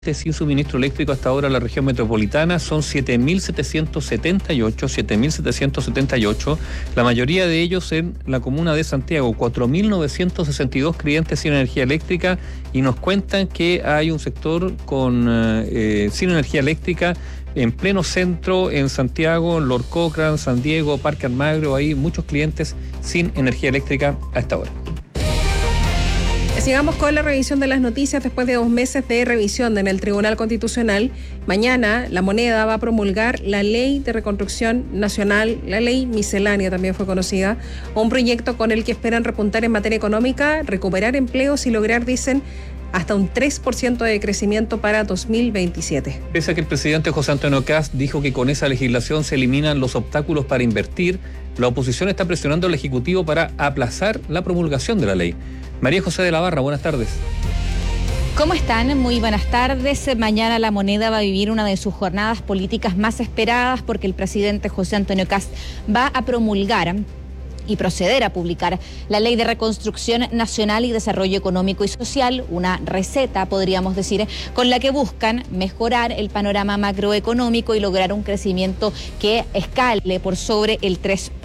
sin suministro eléctrico hasta ahora en la región metropolitana son 7.778, la mayoría de ellos en la comuna de Santiago, 4.962 clientes sin energía eléctrica, y nos cuentan que hay un sector sin energía eléctrica en pleno centro, en Santiago, en Lord Cochrane, San Diego, Parque Almagro. Hay muchos clientes sin energía eléctrica a esta hora. Sigamos con la revisión de las noticias después de 2 meses de revisión en el Tribunal Constitucional. Mañana La Moneda va a promulgar la Ley de Reconstrucción Nacional, la Ley Miscelánea también fue conocida, un proyecto con el que esperan repuntar en materia económica, recuperar empleos y lograr, dicen, hasta un 3% de crecimiento para 2027. Pese a que el presidente José Antonio Kast dijo que con esa legislación se eliminan los obstáculos para invertir, la oposición está presionando al Ejecutivo para aplazar la promulgación de la ley. María José de la Barra, buenas tardes. ¿Cómo están? Muy buenas tardes. Mañana La Moneda va a vivir una de sus jornadas políticas más esperadas porque el presidente José Antonio Kast va a promulgar y proceder a publicar la Ley de Reconstrucción Nacional y Desarrollo Económico y Social, una receta, podríamos decir, con la que buscan mejorar el panorama macroeconómico y lograr un crecimiento que escale por sobre el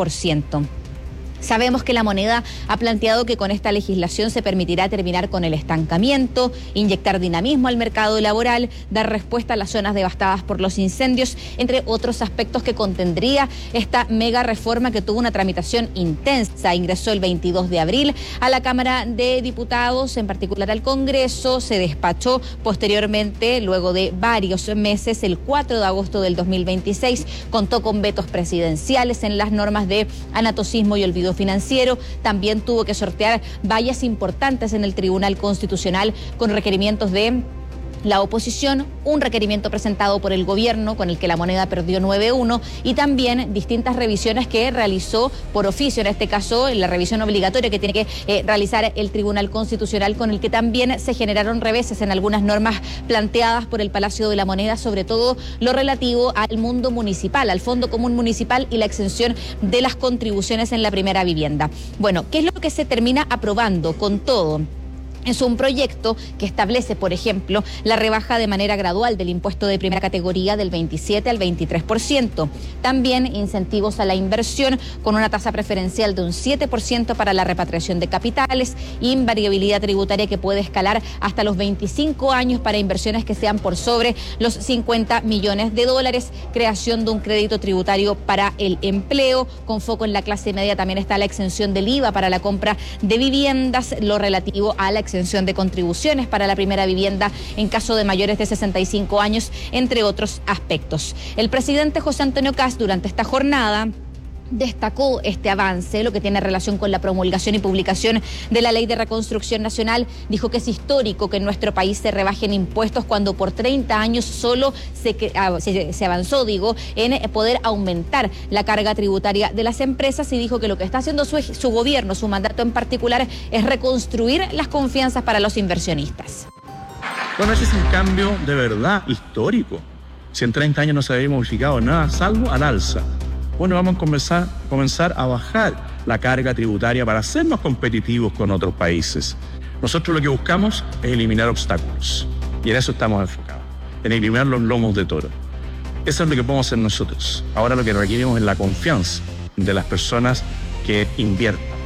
3%. Sabemos que La Moneda ha planteado que con esta legislación se permitirá terminar con el estancamiento, inyectar dinamismo al mercado laboral, dar respuesta a las zonas devastadas por los incendios, entre otros aspectos que contendría esta mega reforma que tuvo una tramitación intensa. Ingresó el 22 de abril a la Cámara de Diputados, en particular al Congreso, se despachó posteriormente, luego de varios meses, el 4 de agosto del 2026, contó con vetos presidenciales en las normas de anatocismo y olvido financiero, también tuvo que sortear vallas importantes en el Tribunal Constitucional con requerimientos de la oposición, un requerimiento presentado por el gobierno con el que La Moneda perdió 9-1 y también distintas revisiones que realizó por oficio, en este caso la revisión obligatoria que tiene que realizar el Tribunal Constitucional, con el que también se generaron reveses en algunas normas planteadas por el Palacio de La Moneda, sobre todo lo relativo al mundo municipal, al Fondo Común Municipal y la exención de las contribuciones en la primera vivienda. Bueno, ¿qué es lo que se termina aprobando con todo? Es un proyecto que establece, por ejemplo, la rebaja de manera gradual del impuesto de primera categoría del 27 al 23%. También incentivos a la inversión con una tasa preferencial de un 7% para la repatriación de capitales, invariabilidad tributaria que puede escalar hasta los 25 años para inversiones que sean por sobre los 50 millones de dólares, creación de un crédito tributario para el empleo, con foco en la clase media. También está la exención del IVA para la compra de viviendas, lo relativo a la exención de contribuciones para la primera vivienda en caso de mayores de 65 años, entre otros aspectos. El presidente José Antonio Kast durante esta jornada destacó este avance, lo que tiene relación con la promulgación y publicación de la Ley de Reconstrucción Nacional. Dijo que es histórico que en nuestro país se rebajen impuestos cuando por 30 años solo se avanzó, en poder aumentar la carga tributaria de las empresas, y dijo que lo que está haciendo su gobierno, su mandato en particular, es reconstruir las confianzas para los inversionistas. Bueno, ese es un cambio de verdad histórico. Si en 30 años no se había modificado nada, salvo al alza. Bueno, vamos a comenzar a bajar la carga tributaria para hacernos competitivos con otros países. Nosotros lo que buscamos es eliminar obstáculos, y en eso estamos enfocados, en eliminar los lomos de toro. Eso es lo que podemos hacer nosotros. Ahora lo que requerimos es la confianza de las personas que inviertan.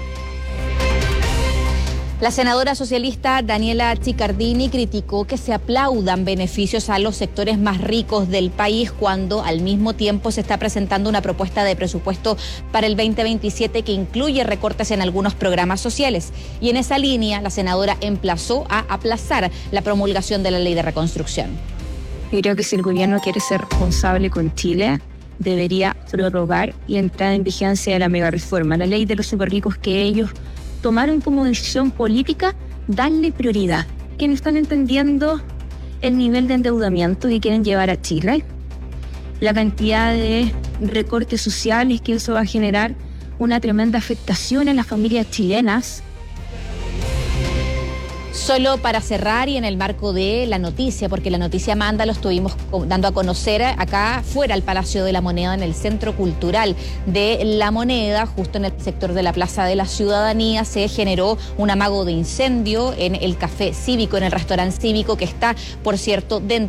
La senadora socialista Daniela Chiccardini criticó que se aplaudan beneficios a los sectores más ricos del país cuando al mismo tiempo se está presentando una propuesta de presupuesto para el 2027 que incluye recortes en algunos programas sociales. Y en esa línea, la senadora emplazó a aplazar la promulgación de la Ley de Reconstrucción. Yo creo que si el gobierno quiere ser responsable con Chile, debería prorrogar y entrar en vigencia de la mega reforma, la ley de los superricos que ellos tomaron como decisión política, darle prioridad, que no están entendiendo el nivel de endeudamiento que quieren llevar a Chile, la cantidad de recortes sociales que eso va a generar, una tremenda afectación en las familias chilenas. Solo para cerrar y en el marco de la noticia, porque la noticia Amanda lo estuvimos dando a conocer acá fuera al Palacio de la Moneda, en el Centro Cultural de La Moneda, justo en el sector de la Plaza de la Ciudadanía, se generó un amago de incendio en el Café Cívico, en el restaurante cívico que está, por cierto, dentro